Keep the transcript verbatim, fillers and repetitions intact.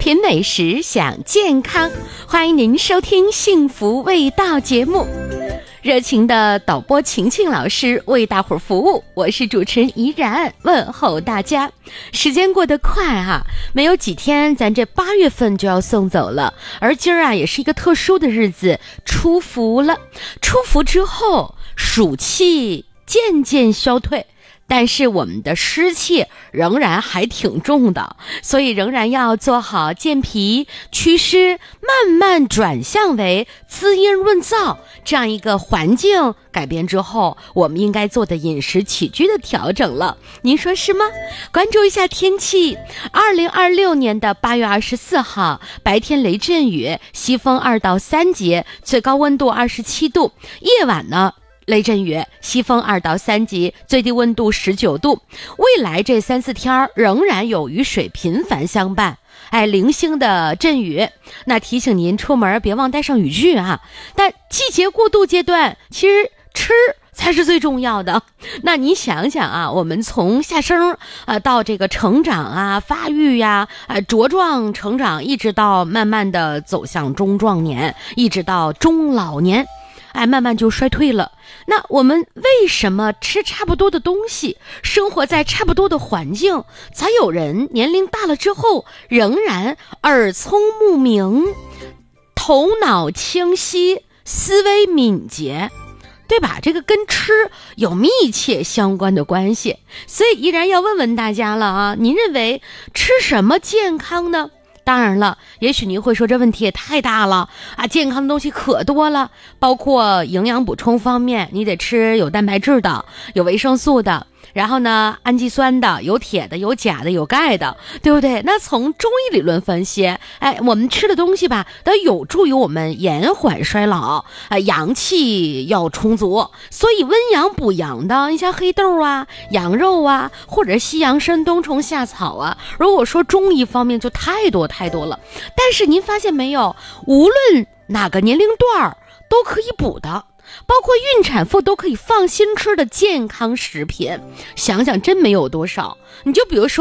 品美食，享健康，欢迎您收听幸福味道节目。热情的导播晴晴老师为大伙儿服务，我是主持人怡然，问候大家。时间过得快啊，没有几天咱这八月份就要送走了，而今儿啊也是一个特殊的日子，出伏了。出伏之后，暑气渐渐消退，但是我们的湿气仍然还挺重的，所以仍然要做好健脾祛湿，慢慢转向为滋阴润燥这样一个环境改变之后，我们应该做的饮食起居的调整了，您说是吗？关注一下天气，二零二六年的八月二十四号，白天雷阵雨，西风二到三级，最高温度二十七度，夜晚呢雷阵雨，西风二到三级，最低温度十九度。未来这三四天仍然有雨水频繁相伴，哎，零星的阵雨。那提醒您出门别忘带上雨具啊。但季节过渡阶段，其实吃才是最重要的。那你想想啊，我们从下生啊到这个成长啊、发育呀、啊、啊茁壮成长，一直到慢慢的走向中壮年，一直到中老年。哎，慢慢就衰退了。那我们为什么吃差不多的东西，生活在差不多的环境，才有人年龄大了之后仍然耳聪目明，头脑清晰，思维敏捷，对吧？这个跟吃有密切相关的关系。所以依然要问问大家了啊，您认为吃什么健康呢？当然了，也许您会说这问题也太大了啊！健康的东西可多了，包括营养补充方面，你得吃有蛋白质的，有维生素的，然后呢，氨基酸的，有铁的，有钾的，有钙的，对不对？那从中医理论分析，哎，我们吃的东西吧，都有助于我们延缓衰老，呃，阳气要充足，所以温阳补阳的，你像黑豆啊、羊肉啊，或者西洋参、冬虫夏草啊，如果说中医方面就太多太多了。但是您发现没有，无论哪个年龄段都可以补的，包括孕产妇都可以放心吃的健康食品，想想真没有多少。你就比如说